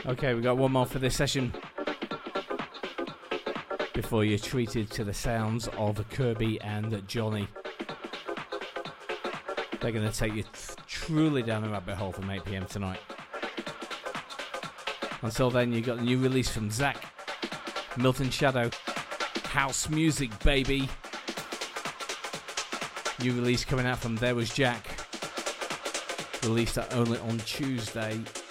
Okay, we got one more for this session before you're treated to the sounds of Kirby and Johnny. They're going to take you truly down the rabbit hole from 8 PM tonight. Until then, you got the new release from Zach, Milton Shadow, House Music, baby. New release coming out from There Was Jack, released only on Tuesday.